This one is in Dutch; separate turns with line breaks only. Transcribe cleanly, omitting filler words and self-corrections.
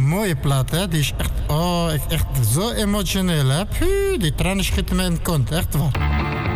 mooie plaat, hè? Die is echt zo emotioneel, hè? Puh, die tranen schieten me in de kont, echt waar.